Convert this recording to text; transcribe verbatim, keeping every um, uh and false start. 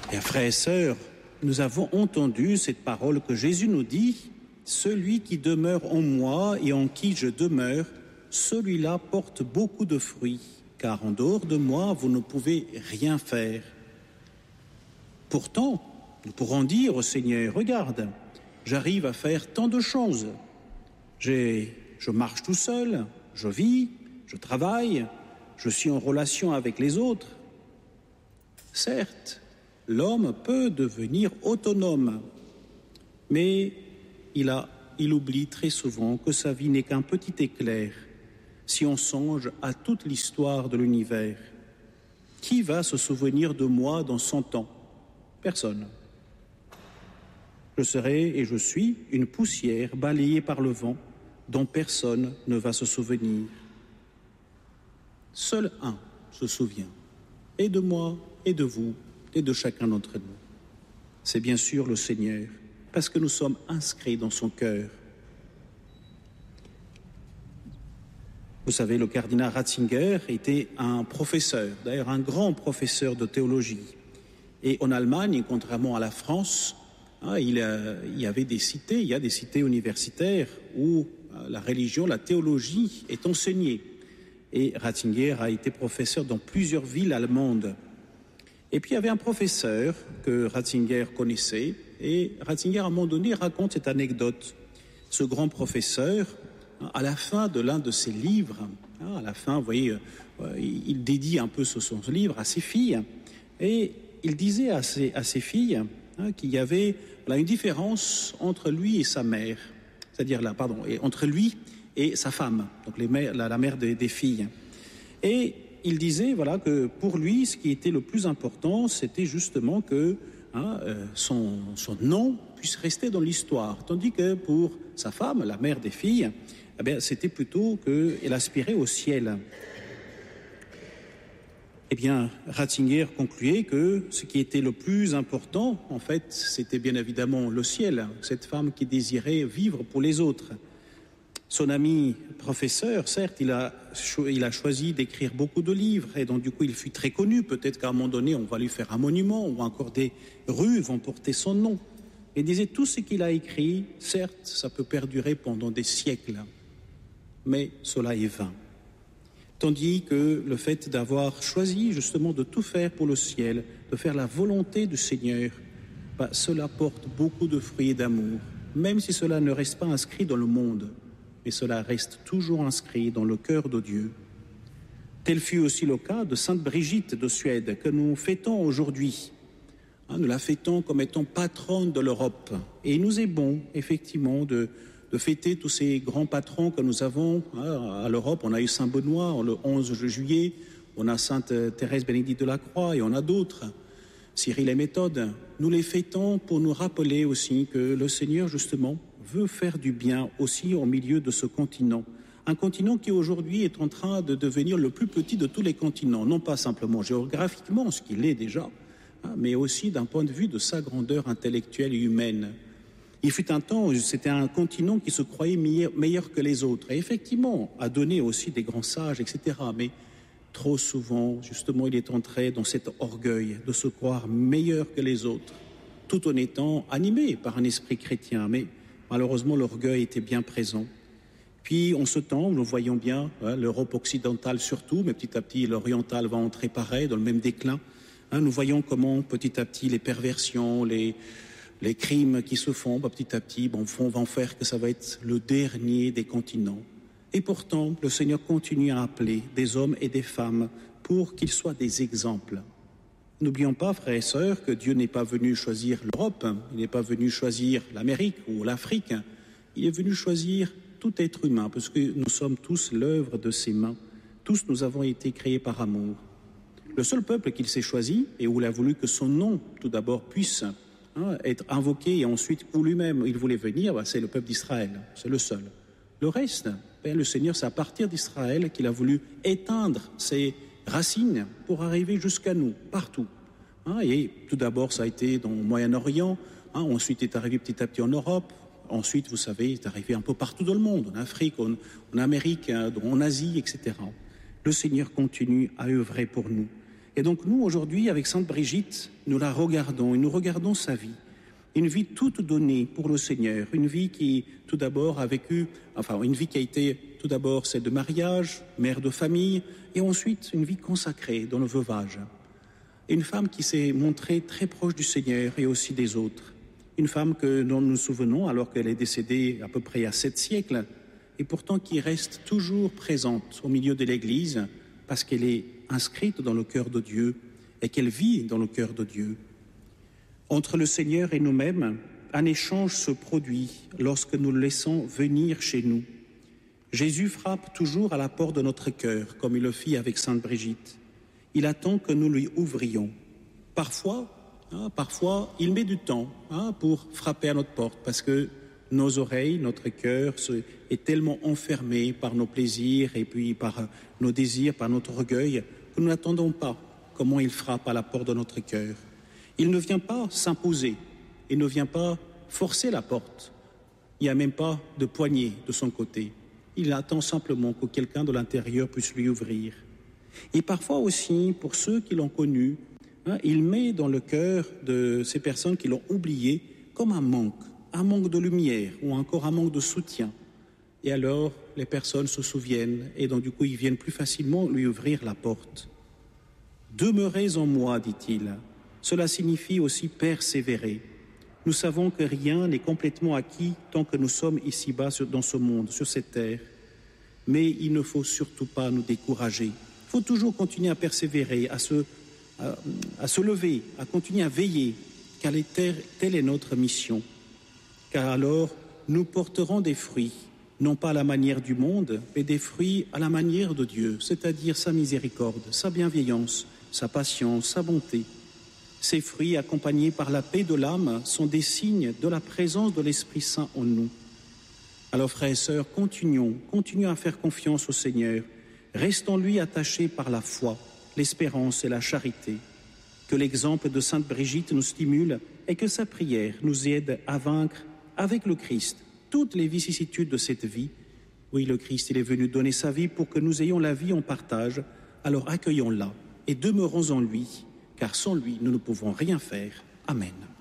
Et frères et sœurs, nous avons entendu cette parole que Jésus nous dit, « Celui qui demeure en moi et en qui je demeure, celui-là porte beaucoup de fruits, car en dehors de moi, vous ne pouvez rien faire. » Pourtant, nous pourrons dire au Seigneur, « Regarde, j'arrive à faire tant de choses. J'ai, je marche tout seul, je vis, je travaille, je suis en relation avec les autres. » Certes, l'homme peut devenir autonome, mais il, a, il oublie très souvent que sa vie n'est qu'un petit éclair si on songe à toute l'histoire de l'univers. Qui va se souvenir de moi dans cent ans? Personne. Je serai et je suis une poussière balayée par le vent dont personne ne va se souvenir. Seul un se souvient, et de moi, et de vous, et de chacun d'entre nous. C'est bien sûr le Seigneur, parce que nous sommes inscrits dans son cœur. Vous savez, le cardinal Ratzinger était un professeur, d'ailleurs un grand professeur de théologie. Et en Allemagne, contrairement à la France, hein, il, a, il y avait des cités, il y a des cités universitaires où la religion, la théologie est enseignée. Et Ratzinger a été professeur dans plusieurs villes allemandes. Et puis il y avait un professeur que Ratzinger connaissait, et Ratzinger à un moment donné raconte cette anecdote. Ce grand professeur, à la fin de l'un de ses livres, à la fin, vous voyez, il dédie un peu son livre à ses filles, et il disait à ses, à ses filles hein, qu'il y avait là, une différence entre lui et sa mère, c'est-à-dire là, pardon, et entre lui et sa femme, donc les mères, la, la mère des, des filles. Et il disait voilà que pour lui, ce qui était le plus important, c'était justement que hein, euh, son, son nom puisse rester dans l'histoire, tandis que pour sa femme, la mère des filles, eh bien, c'était plutôt qu'elle aspirait au ciel. Eh bien, Ratzinger concluait que ce qui était le plus important, en fait, c'était bien évidemment le ciel, cette femme qui désirait vivre pour les autres. Son ami professeur, certes, il a, cho- il a choisi d'écrire beaucoup de livres et donc du coup il fut très connu. Peut-être qu'à un moment donné, on va lui faire un monument ou encore des rues vont porter son nom. Il disait tout ce qu'il a écrit, certes, ça peut perdurer pendant des siècles, mais cela est vain. Tandis que le fait d'avoir choisi justement de tout faire pour le ciel, de faire la volonté du Seigneur, bah, cela porte beaucoup de fruits et d'amour, même si cela ne reste pas inscrit dans le monde, mais cela reste toujours inscrit dans le cœur de Dieu. Tel fut aussi le cas de Sainte Brigitte de Suède, que nous fêtons aujourd'hui. Hein, nous la fêtons comme étant patronne de l'Europe. Et il nous est bon, effectivement, de... de fêter tous ces grands patrons que nous avons hein, à l'Europe. On a eu Saint-Benoît le onze juillet, on a Sainte Thérèse Bénédicte de la Croix et on a d'autres, Cyril et Méthode. Nous les fêtons pour nous rappeler aussi que le Seigneur, justement, veut faire du bien aussi au milieu de ce continent. Un continent qui aujourd'hui est en train de devenir le plus petit de tous les continents, non pas simplement géographiquement, ce qu'il est déjà, hein, mais aussi d'un point de vue de sa grandeur intellectuelle et humaine. Il fut un temps où c'était un continent qui se croyait meilleur que les autres. Et effectivement, a donné aussi des grands sages, et cetera. Mais trop souvent, justement, il est entré dans cet orgueil de se croire meilleur que les autres, tout en étant animé par un esprit chrétien. Mais malheureusement, l'orgueil était bien présent. Puis, en ce temps, nous voyons bien, hein, l'Europe occidentale surtout, mais petit à petit, l'orientale va entrer pareil, dans le même déclin. Hein, nous voyons comment, petit à petit, les perversions, les... les crimes qui se font bah, petit à petit bon, vont, vont faire que ça va être le dernier des continents. Et pourtant, le Seigneur continue à appeler des hommes et des femmes pour qu'ils soient des exemples. N'oublions pas, frères et sœurs, que Dieu n'est pas venu choisir l'Europe, il n'est pas venu choisir l'Amérique ou l'Afrique, il est venu choisir tout être humain, parce que nous sommes tous l'œuvre de ses mains. Tous nous avons été créés par amour. Le seul peuple qu'il s'est choisi, et où il a voulu que son nom, tout d'abord, puisse être invoqué et ensuite où lui-même il voulait venir, bah, c'est le peuple d'Israël, c'est le seul. Le reste, ben, le Seigneur, c'est à partir d'Israël qu'il a voulu éteindre ses racines pour arriver jusqu'à nous, partout. Hein, et tout d'abord, ça a été dans le Moyen-Orient, hein, ensuite est arrivé petit à petit en Europe, ensuite, vous savez, il est arrivé un peu partout dans le monde, en Afrique, en, en Amérique, en Asie, et cetera. Le Seigneur continue à œuvrer pour nous. Et donc nous, aujourd'hui, avec Sainte Brigitte, nous la regardons et nous regardons sa vie. Une vie toute donnée pour le Seigneur, une vie qui, tout d'abord, a vécu, enfin, une vie qui a été, tout d'abord, celle de mariage, mère de famille, et ensuite une vie consacrée dans le veuvage. Une femme qui s'est montrée très proche du Seigneur et aussi des autres. Une femme que dont nous nous souvenons alors qu'elle est décédée à peu près à sept siècles, et pourtant qui reste toujours présente au milieu de l'Église parce qu'elle est inscrite dans le cœur de Dieu et qu'elle vit dans le cœur de Dieu. Entre le Seigneur et nous-mêmes, un échange se produit lorsque nous le laissons venir chez nous. Jésus frappe toujours à la porte de notre cœur, comme il le fit avec Sainte Brigitte. Il attend que nous lui ouvrions. Parfois, hein, parfois, il met du temps hein, pour frapper à notre porte, parce que nos oreilles, notre cœur est tellement enfermé par nos plaisirs et puis par nos désirs, par notre orgueil, que nous n'attendons pas comment il frappe à la porte de notre cœur. Il ne vient pas s'imposer, il ne vient pas forcer la porte. Il n'y a même pas de poignée de son côté. Il attend simplement que quelqu'un de l'intérieur puisse lui ouvrir. Et parfois aussi, pour ceux qui l'ont connu, hein, il met dans le cœur de ces personnes qui l'ont oublié comme un manque, un manque de lumière ou encore un manque de soutien. Et alors, les personnes se souviennent et donc du coup, ils viennent plus facilement lui ouvrir la porte. « Demeurez en moi », dit-il. Cela signifie aussi persévérer. Nous savons que rien n'est complètement acquis tant que nous sommes ici-bas dans ce monde, sur cette terre. Mais il ne faut surtout pas nous décourager. Il faut toujours continuer à persévérer, à se, à, à se lever, à continuer à veiller, car telle est notre mission. Car alors, nous porterons des fruits, non pas à la manière du monde, mais des fruits à la manière de Dieu, c'est-à-dire sa miséricorde, sa bienveillance, sa patience, sa bonté. Ces fruits, accompagnés par la paix de l'âme, sont des signes de la présence de l'Esprit Saint en nous. Alors, frères et sœurs, continuons, continuons à faire confiance au Seigneur. Restons-lui attachés par la foi, l'espérance et la charité. Que l'exemple de Sainte Brigitte nous stimule et que sa prière nous aide à vaincre avec le Christ toutes les vicissitudes de cette vie. Oui, le Christ, il est venu donner sa vie pour que nous ayons la vie en partage. Alors accueillons-la et demeurons en lui, car sans lui, nous ne pouvons rien faire. Amen.